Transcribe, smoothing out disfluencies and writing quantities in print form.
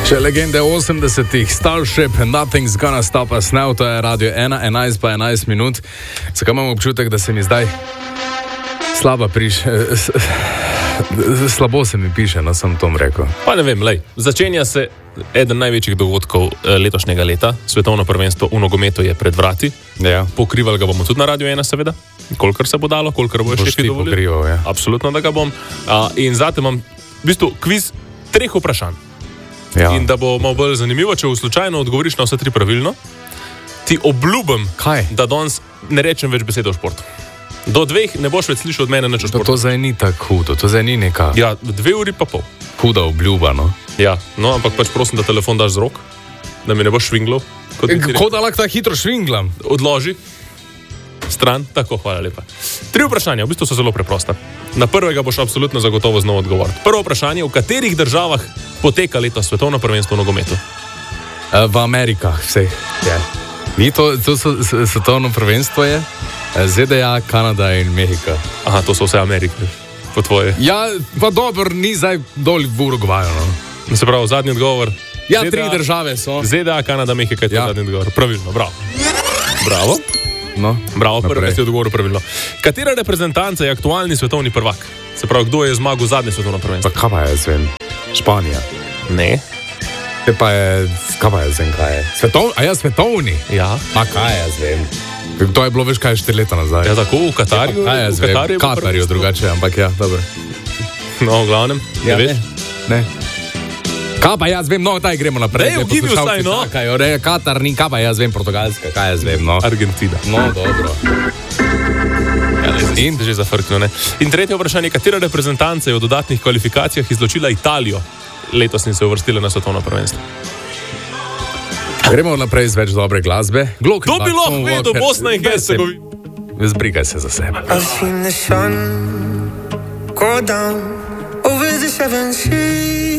Še legende 80-ih, Starship, Nothing's Gonna Stop Us Now, to je Radio 1, 11 pa 11 minut. Zakaj imam občutek, da se mi zdaj slabo se mi piše, no sem tom rekel. Pa ne vem, začenja se eden največjih dogodkov letošnjega leta, svetovno prvenstvo v nogometu je pred vrati. Ja. Pokrivali ga bomo tudi na Radio 1, seveda, kolikor se bo dalo, kolikor bo še dovolil. Pokrival, ja. Absolutno, da ga bom. In zate imam v bistvu kviz 3 vprašanj. Ja. In da bo malo bolj zanimivo, če slučajno odgovoriš na vse 3 pravilno, ti obljubim, da danes ne rečem več besede o športu. Do 2 ne boš več slišal od mene nič o športu. To zdaj ni tako hudo, to zdaj ni neka... Ja, 2 uri pa pol. Huda obljuba, no. Ja, no, ampak pač prosim, da telefon daš z rok, da mi ne boš švinglal. Kako da lahko tako hitro švinglam? Odloži. Stran, tako, hvala lepa. 3 vprašanja, v bistvu so zelo preprosta. Na prvega boš absolutno zagotovo znal odgovoriti. Prvo vprašanje, v katerih državah poteka letos svetovno prvenstvo v nogometu? V Amerikah, vseh. Ja. Ni to svetovno prvenstvo je? ZDA, Kanada in Mehika. Aha, to so vse Amerike, po tvoje. Ja, pa dobro, ni zdaj dol v Urugvaju, no. Se pravi, zadnji odgovor. Ja, ZDA, 3 države so. ZDA, Kanada, Mehika je to zadnji odgovor. Pravilno, bravo. Bravo. No, bravo, prvi si odgovoril pravilno. Katera reprezentanca je aktualni svetovni prvak? Se pravi, kdo je zmagal zadnje svetovno prvenstvo? Pa kaj pa jaz vem? Španija. Ne. Kaj pa jaz vem, kaj je? Svetovni? Ja. A kaj jaz vem? To je bilo veš kaj 4 leta nazaj. Ja, tako, v Katarju. Kaj jaz vem? Katarju drugače, ampak ja, dobro. No, v glavnem, ja, ne veš? Ne. Kaj pa jaz vem, no, daj gremo naprej. Ne, ugibi vsaj, no. Katar ni, kaj pa jaz vem, Portugalska, kaj jaz vem, no. Argentina. No, dobro. Ja, in že zafrkno, ne. In tretje vprašanje, katera reprezentanca je v dodatnih kvalifikacijah izločila Italijo letos in se uvrstila na svetovno prvenstvo? Gremo naprej z več dobre glasbe. To bi lahko vedel, Bosna in Hercegovina. Zbrigaj se za sebe. I've seen the sun go down over the 7 seas.